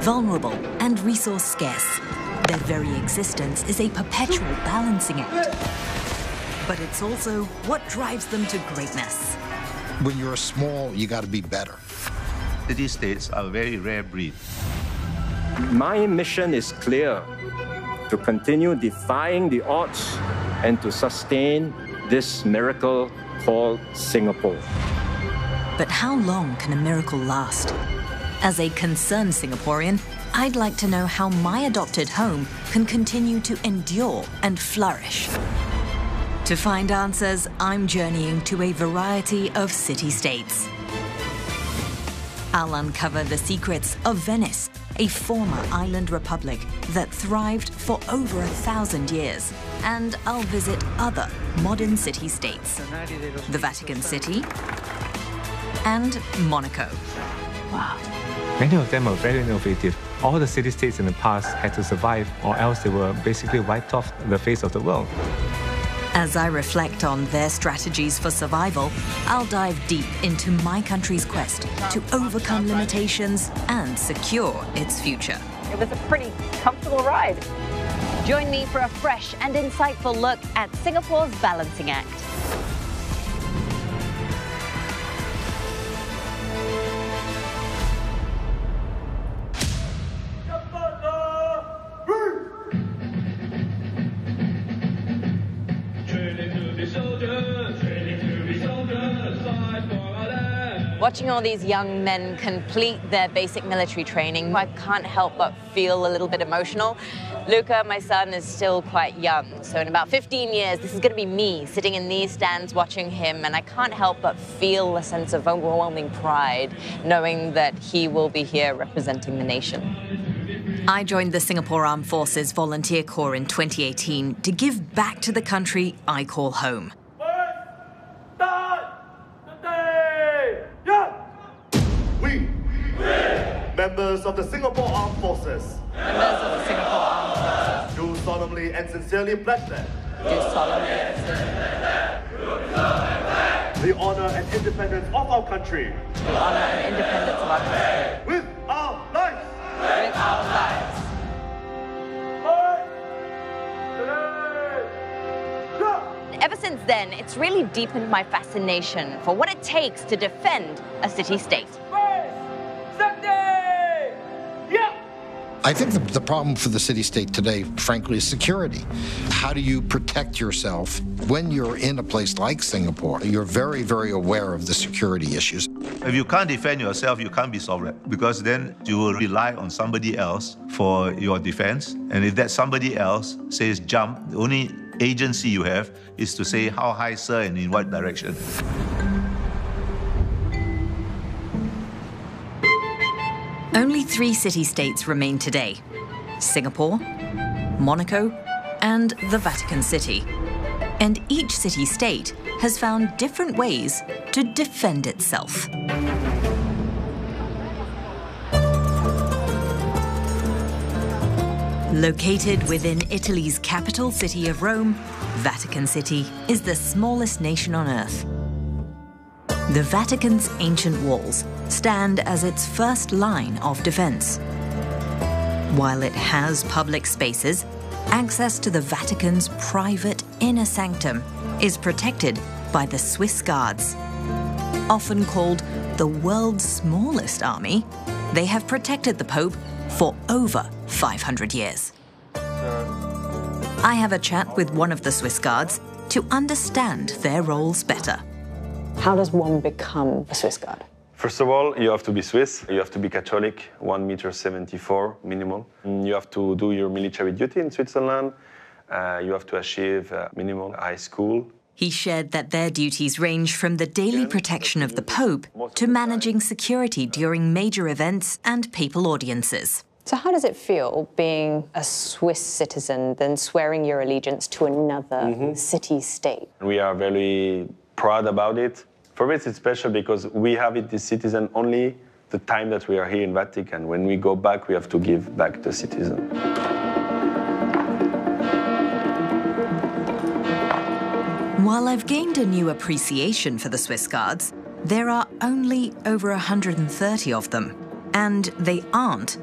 vulnerable and resource scarce. Their very existence is a perpetual balancing act. But it's also what drives them to greatness. When you're small, you got to be better. City-states are a very rare breed. My mission is clear: to continue defying the odds and to sustain this miracle called Singapore. But how long can a miracle last? As a concerned Singaporean, I'd like to know how my adopted home can continue to endure and flourish. To find answers, I'm journeying to a variety of city-states. I'll uncover the secrets of Venice, a former island republic that thrived for over 1,000 years. And I'll visit other modern city-states, the Vatican City and Monaco. Wow. Many of them are very innovative. All the city-states in the past had to survive, or else they were basically wiped off the face of the world. As I reflect on their strategies for survival, I'll dive deep into my country's quest to overcome limitations and secure its future. It was a pretty comfortable ride. Join me for a fresh and insightful look at Singapore's balancing act. Watching all these young men complete their basic military training, I can't help but feel a little bit emotional. Luca, my son, is still quite young, so in about 15 years, this is going to be me sitting in these stands watching him, and I can't help but feel a sense of overwhelming pride knowing that he will be here representing the nation. I joined the Singapore Armed Forces Volunteer Corps in 2018 to give back to the country I call home. We, members of the Singapore Armed Forces, do solemnly and sincerely pledge that the honor and independence of our country, with our lives. Ever since then, it's really deepened my fascination for what it takes to defend a city-state. I think the problem for the city-state today, frankly, is security. How do you protect yourself when you're in a place like Singapore? You're very, very aware of the security issues. If you can't defend yourself, you can't be sovereign, because then you will rely on somebody else for your defense. And if that somebody else says jump, the only agency you have is to say how high, sir, and in what direction. Only 3 city-states remain today: Singapore, Monaco, and the Vatican City. And each city-state has found different ways to defend itself. Located within Italy's capital city of Rome, Vatican City is the smallest nation on Earth. The Vatican's ancient walls stand as its first line of defense. While it has public spaces, access to the Vatican's private inner sanctum is protected by the Swiss Guards. Often called the world's smallest army, they have protected the Pope for over 500 years. I have a chat with one of the Swiss Guards to understand their roles better. How does one become a Swiss Guard? First of all, you have to be Swiss. You have to be Catholic, 1.74 m minimum. You have to do your military duty in Switzerland. You have to achieve minimum high school. He shared that their duties range from the daily protection of the Pope to managing security during major events and papal audiences. So how does it feel being a Swiss citizen, then swearing your allegiance to another city-state? We are very proud about it. For us, it's special because we have it as citizen only the time that we are here in Vatican. When we go back, we have to give back the citizen. While I've gained a new appreciation for the Swiss Guards, there are only over 130 of them, and they aren't